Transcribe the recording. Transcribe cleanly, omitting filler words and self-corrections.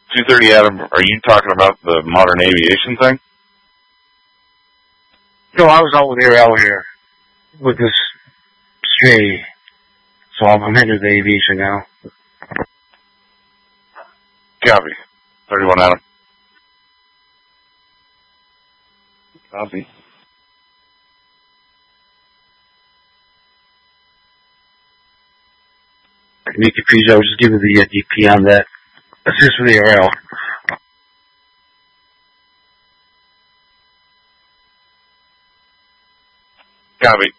230, Adam, are you talking about the modern aviation thing? No, I was out with Ariel here with this stray. So I'm headed to the aviation now. Copy. 31, Adam. Copy. Make it easy, I was just giving the DP on that. Assist with Ariel. Copy.